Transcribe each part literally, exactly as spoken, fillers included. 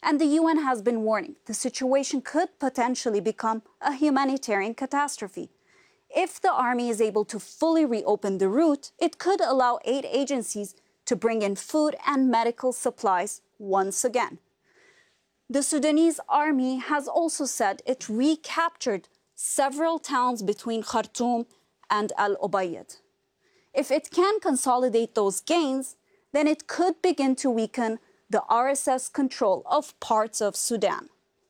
And the U N has been warning the situation could potentially become a humanitarian catastrophe. If the army is able to fully reopen the route, it could allow aid agencies to bring in food and medical supplies once again. The Sudanese army has also said it recaptured several towns between Khartoum and Al Ubaid. If it can consolidate those gains, then it could begin to weaken the R S F's control of parts of Sudan.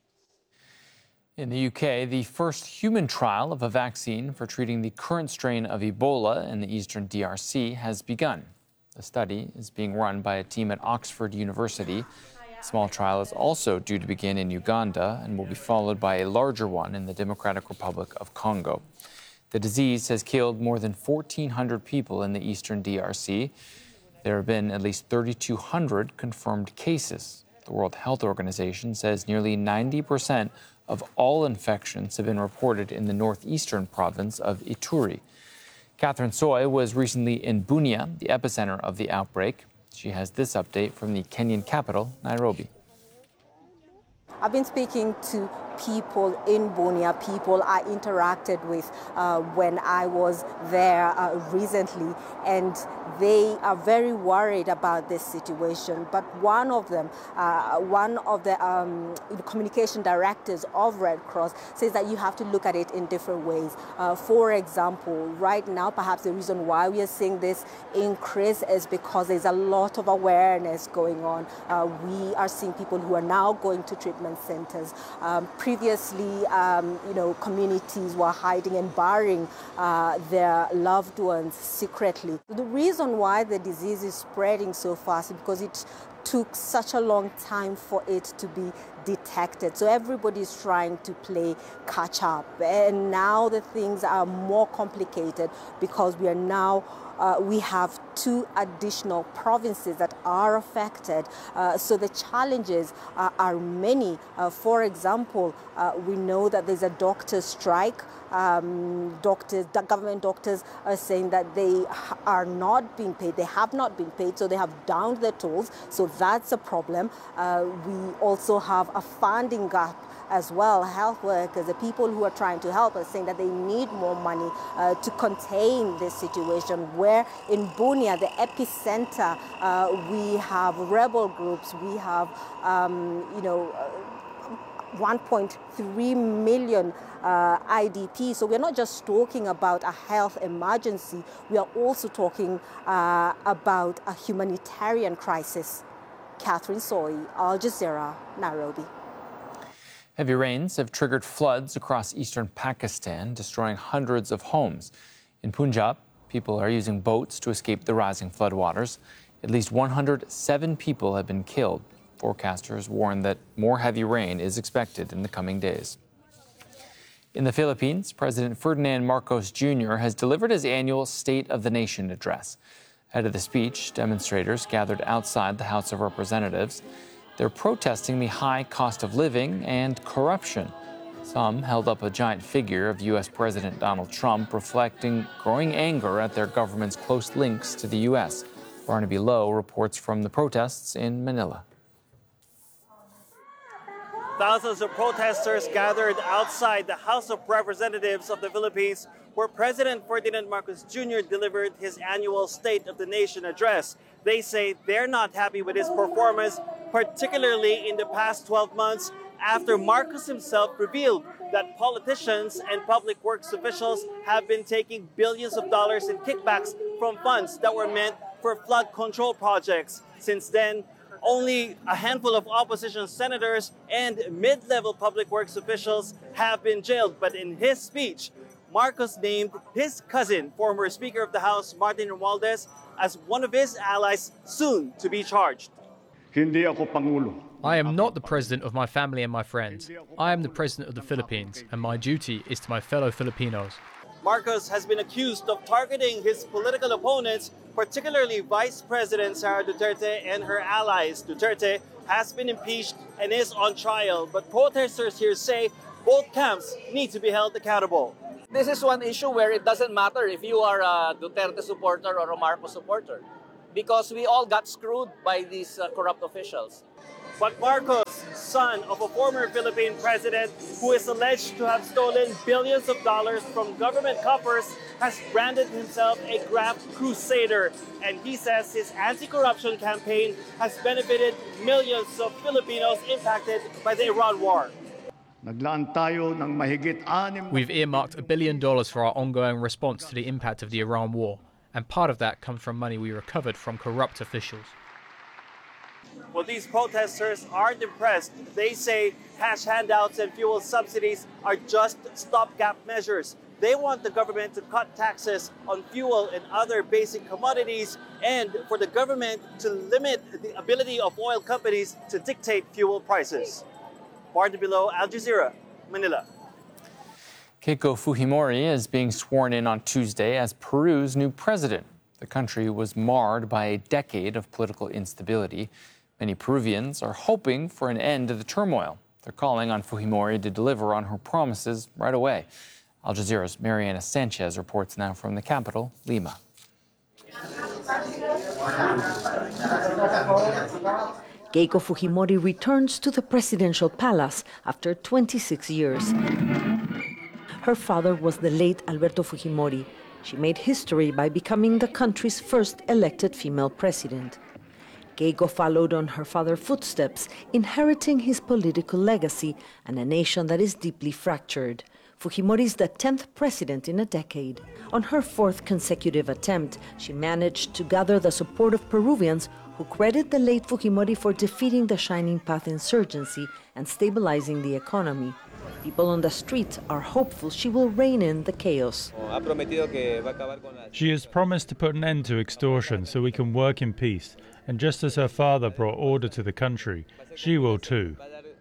In the U K, the first human trial of a vaccine for treating the current strain of Ebola in the eastern D R C has begun. The study is being run by a team at Oxford University. A small trial is also due to begin in Uganda and will be followed by a larger one in the Democratic Republic of Congo. The disease has killed more than fourteen hundred people in the eastern D R C. There have been at least thirty-two hundred confirmed cases. The World Health Organization says nearly ninety percent of all infections have been reported in the northeastern province of Ituri. Catherine Soy was recently in Bunia, the epicenter of the outbreak. She has this update from the Kenyan capital, Nairobi. I've been speaking to people in Bunia, people I interacted with uh, when I was there uh, recently, and they are very worried about this situation. But one of them, uh, one of the um, communication directors of Red Cross says that you have to look at it in different ways. Uh, for example, right now, perhaps the reason why we are seeing this increase is because there's a lot of awareness going on. Uh, we are seeing people who are now going to treatment centers. Um, previously, um, you know, communities were hiding and burying uh, their loved ones secretly. The reason why the disease is spreading so fast is because it took such a long time for it to be detected. So everybody's trying to play catch up. And now the things are more complicated because we are now Uh, we have two additional provinces that are affected. Uh, so the challenges uh, are many. Uh, for example, uh, we know that there's a doctor strike. Um, doctors, the government doctors are saying that they are not being paid. They have not been paid, so they have downed their tools. So that's a problem. Uh, we also have a funding gap as well. Health workers, the people who are trying to help, are saying that they need more money uh, to contain this situation. Where in Bunia, the epicenter, uh, we have rebel groups, we have, um, you know, uh, one point three million uh, I D P. So we're not just talking about a health emergency, we are also talking uh, about a humanitarian crisis. Catherine Soy, Al Jazeera, Nairobi. Heavy rains have triggered floods across eastern Pakistan, destroying hundreds of homes. In Punjab, people are using boats to escape the rising floodwaters. At least one hundred seven people have been killed. Forecasters warn that more heavy rain is expected in the coming days. In the Philippines, President Ferdinand Marcos Junior has delivered his annual State of the Nation address. Ahead of the speech, demonstrators gathered outside the House of Representatives. They're protesting the high cost of living and corruption. Some held up a giant figure of U S President Donald Trump, reflecting growing anger at their government's close links to the U S Barnaby Lowe reports from the protests in Manila. Thousands of protesters gathered outside the House of Representatives of the Philippines, where President Ferdinand Marcos Junior delivered his annual State of the Nation address. They say they're not happy with his performance, particularly in the past twelve months, after Marcos himself revealed that politicians and public works officials have been taking billions of dollars in kickbacks from funds that were meant for flood control projects. Since then, only a handful of opposition senators and mid-level public works officials have been jailed. But in his speech, Marcos named his cousin, former Speaker of the House, Martin Romualdez, as one of his allies soon to be charged. I am not the president of my family and my friends. I am the president of the Philippines, and my duty is to my fellow Filipinos. Marcos has been accused of targeting his political opponents, particularly Vice President Sara Duterte and her allies. Duterte has been impeached and is on trial, but protesters here say both camps need to be held accountable. This is one issue where it doesn't matter if you are a Duterte supporter or a Marcos supporter, because we all got screwed by these uh, corrupt officials. But Marcos son of a former Philippine president who is alleged to have stolen billions of dollars from government coffers, has branded himself a graft crusader. And he says his anti-corruption campaign has benefited millions of Filipinos impacted by the Iran war. We've earmarked a billion dollars for our ongoing response to the impact of the Iran war, and part of that comes from money we recovered from corrupt officials. Well, these protesters aren't impressed. They say cash handouts and fuel subsidies are just stopgap measures. They want the government to cut taxes on fuel and other basic commodities, and for the government to limit the ability of oil companies to dictate fuel prices. Barton Below, Al Jazeera, Manila. Keiko Fujimori is being sworn in on Tuesday as Peru's new president. The country was marred by a decade of political instability. Many Peruvians are hoping for an end to the turmoil. They're calling on Fujimori to deliver on her promises right away. Al Jazeera's Mariana Sanchez reports now from the capital, Lima. Keiko Fujimori returns to the presidential palace after twenty-six years. Her father was the late Alberto Fujimori. She made history by becoming the country's first elected female president. Keiko followed on her father's footsteps, inheriting his political legacy and a nation that is deeply fractured. Fujimori is the tenth president in a decade. On her fourth consecutive attempt, she managed to gather the support of Peruvians who credit the late Fujimori for defeating the Shining Path insurgency and stabilizing the economy. People on the streets are hopeful she will rein in the chaos. She has promised to put an end to extortion so we can work in peace. And just as her father brought order to the country, she will too.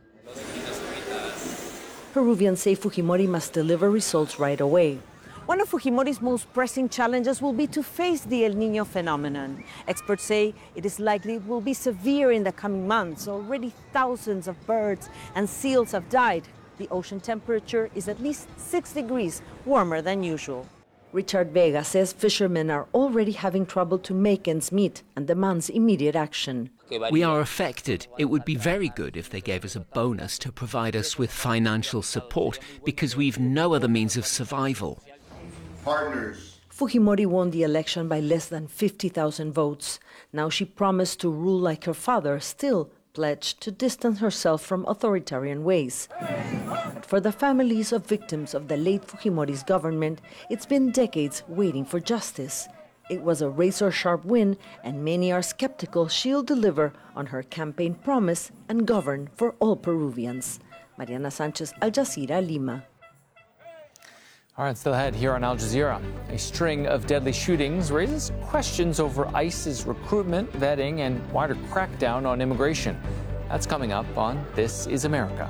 Peruvians say Fujimori must deliver results right away. One of Fujimori's most pressing challenges will be to face the El Niño phenomenon. Experts say it is likely it will be severe in the coming months. Already thousands of birds and seals have died. The ocean temperature is at least six degrees warmer than usual. Richard Vega says fishermen are already having trouble to make ends meet and demands immediate action. We are affected. It would be very good if they gave us a bonus to provide us with financial support because we've no other means of survival. Partners. Fujimori won the election by less than fifty thousand votes. Now she promised to rule like her father, still pledged to distance herself from authoritarian ways. But for the families of victims of the late Fujimori's government, it's been decades waiting for justice. It was a razor-sharp win, and many are skeptical she'll deliver on her campaign promise and govern for all Peruvians. Mariana Sanchez, Al Jazeera, Lima. All right, still ahead here on Al Jazeera. A string of deadly shootings raises questions over ICE's recruitment, vetting, and wider crackdown on immigration. That's coming up on This is America.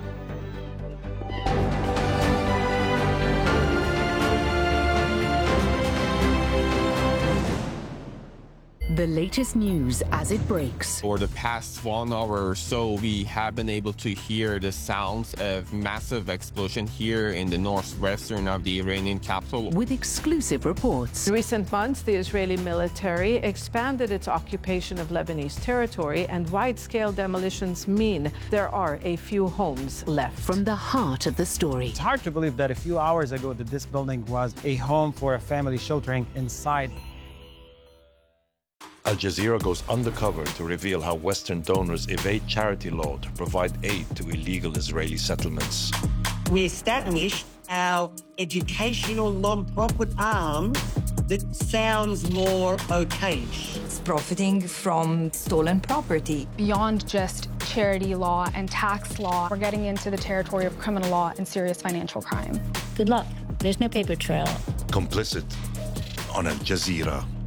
The latest news as it breaks. For the past one hour or so, we have been able to hear the sounds of massive explosion here in the northwestern of the Iranian capital. With exclusive reports. In recent months, the Israeli military expanded its occupation of Lebanese territory, and wide-scale demolitions mean there are a few homes left. From the heart of the story. It's hard to believe that a few hours ago that this building was a home for a family sheltering inside. Al Jazeera goes undercover to reveal how Western donors evade charity law to provide aid to illegal Israeli settlements. We established our educational non-profit arm that sounds more okay. It's profiting from stolen property. Beyond just charity law and tax law, we're getting into the territory of criminal law and serious financial crime. Good luck. There's no paper trail. Complicit on Al Jazeera.